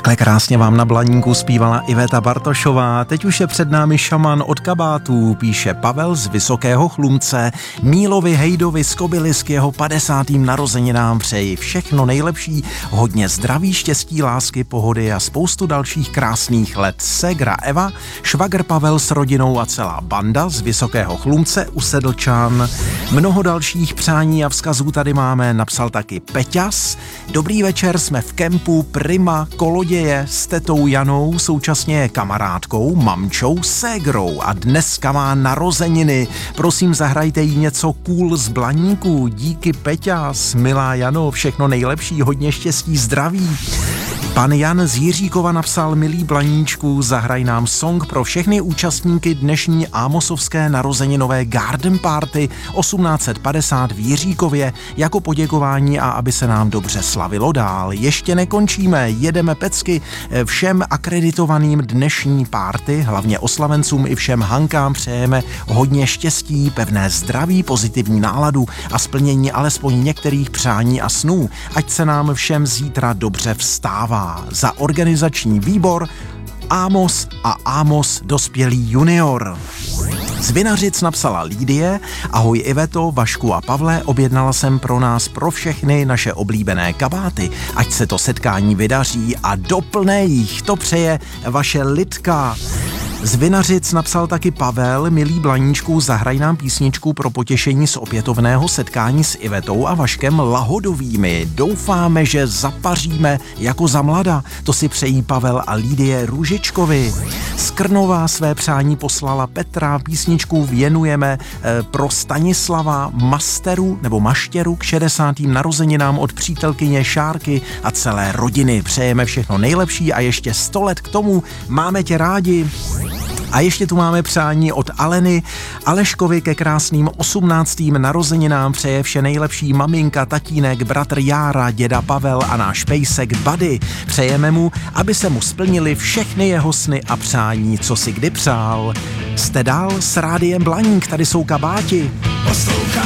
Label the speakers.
Speaker 1: Takhle krásně vám na Blaníku zpívala Iveta Bartošová. Teď už je před námi šaman od kabátů, píše Pavel z Vysokého Chlumce. Mílovi Hejdovi z Kobylis k jeho 50. narozeninám přeji všechno nejlepší, hodně zdraví, štěstí, lásky, pohody a spoustu dalších krásných let. Ségra Eva, švagr Pavel s rodinou a celá banda z Vysokého Chlumce u Sedlčan. Mnoho dalších přání a vzkazů tady máme, napsal taky Peťas. Dobrý večer, jsme v kempu Prima Koloděje s tetou Janou, současně kamarádkou, mamčou, ségrou a dneska má narozeniny. Prosím, zahrajte jí něco cool z Blaníku. Díky Peťas, milá Jano, všechno nejlepší, hodně štěstí, zdraví. Pan Jan z Jiříkova napsal: milý Blaníčku, zahraj nám song pro všechny účastníky dnešní Ámosovské narozeninové Garden Party 1850 v Jiříkově jako poděkování a aby se nám dobře slavilo dál. Ještě nekončíme, jedeme pecky všem akreditovaným dnešní party, hlavně oslavencům i všem Hankám přejeme hodně štěstí, pevné zdraví, pozitivní náladu a splnění alespoň některých přání a snů. Ať se nám všem zítra dobře vstává. Za organizační výbor Ámos a Ámos dospělý junior. Z Vinařic napsala Lídie: ahoj Iveto, Vašku a Pavle, objednala jsem pro nás pro všechny naše oblíbené kabáty. Ať se to setkání vydaří a doplné jich, to přeje vaše Lidka. Z Vinařic napsal taky Pavel: milý Blaníčku, zahraj nám písničku pro potěšení z opětovného setkání s Ivetou a Vaškem Lahodovými. Doufáme, že zapaříme jako za mlada. To si přejí Pavel a Lídie Růžičkovi. Z Krnova své přání poslala Petra, písničku věnujeme pro Stanislava Maštěru k 60. narozeninám od přítelkyně Šárky a celé rodiny. Přejeme všechno nejlepší a ještě 100 let k tomu, máme tě rádi. A ještě tu máme přání od Aleny. Aleškovi ke krásným 18. narozeninám přeje vše nejlepší maminka, tatínek, bratr Jára, děda Pavel a náš pejsek Buddy. Přejeme mu, aby se mu splnili všechny jeho sny a přání, co si kdy přál. Jste dál s Rádiem Blaník, tady jsou kabáti.
Speaker 2: Poslouchám